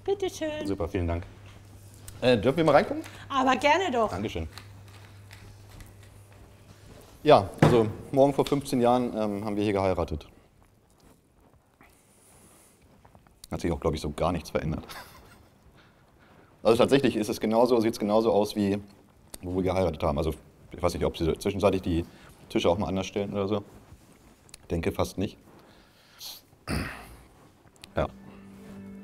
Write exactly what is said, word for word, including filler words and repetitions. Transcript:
Bitteschön. Super, vielen Dank. Äh, dürfen wir mal reingucken? Aber gerne doch. Dankeschön. Ja, also morgen vor fünfzehn Jahren ähm, haben wir hier geheiratet. Hat sich auch, glaube ich, so gar nichts verändert. Also tatsächlich ist es genauso, sieht es genauso aus, wie wo wir geheiratet haben. Also ich weiß nicht, ob Sie zwischenzeitlich die Tische auch mal anders stellen oder so. Ich denke fast nicht.